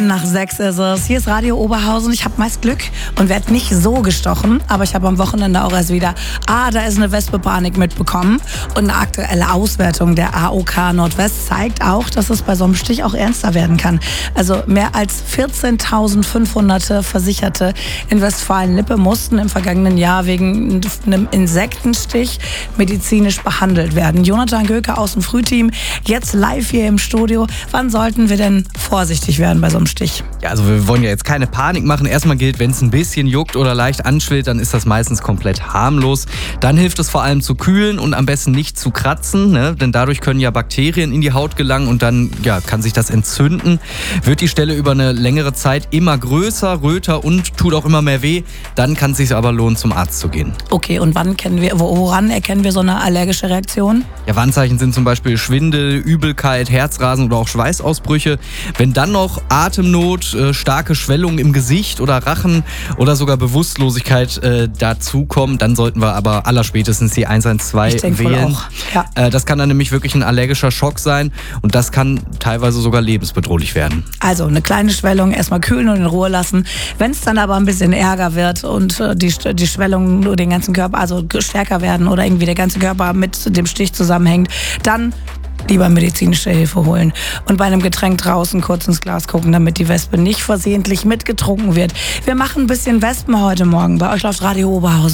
nach 6 ist es. Hier ist Radio Oberhausen. Ich habe meist Glück und werde nicht so gestochen. Aber ich habe am Wochenende auch erst wieder, da ist eine Wespe-Panik mitbekommen. Und eine aktuelle Auswertung der AOK Nordwest zeigt auch, dass es bei so einem Stich auch ernster werden kann. Also mehr als 14.500 Versicherte in Westfalen-Lippe mussten im vergangenen Jahr wegen einem Insektenstich medizinisch behandelt werden. Jonathan Göke aus dem Frühteam, jetzt live hier im Studio. Wann sollten wir denn vorsichtig werden bei so einem Stich? Ja, also wir wollen ja jetzt keine Panik machen. Erstmal gilt, wenn es ein bisschen juckt oder leicht anschwillt, dann ist das meistens komplett harmlos. Dann hilft es vor allem zu kühlen und am besten nicht zu kratzen, ne? Denn dadurch können ja Bakterien in die Haut gelangen und dann kann sich das entzünden. Wird die Stelle über eine längere Zeit immer größer, röter und tut auch immer mehr weh, dann kann es sich aber lohnen, zum Arzt zu gehen. Okay, und woran erkennen wir so eine allergische Reaktion? Ja, Warnzeichen sind zum Beispiel Schwindel, Übelkeit, Herzrasen oder auch Schweißausbrüche. Wenn dann noch Atemnot, starke Schwellungen im Gesicht oder Rachen oder sogar Bewusstlosigkeit dazukommen, dann sollten wir aber allerspätestens die 112 wählen. Ja. Das kann dann nämlich wirklich ein allergischer Schock sein und das kann teilweise sogar lebensbedrohlich werden. Also eine kleine Schwellung erstmal kühlen und in Ruhe lassen. Wenn es dann aber ein bisschen ärger wird und die Schwellungen nur den ganzen Körper, also stärker werden oder irgendwie der ganze Körper mit dem Stich zusammenhängt, dann lieber medizinische Hilfe holen und bei einem Getränk draußen kurz ins Glas gucken, damit die Wespe nicht versehentlich mitgetrunken wird. Wir machen ein bisschen Wespen heute Morgen. Bei euch läuft Radio Oberhausen.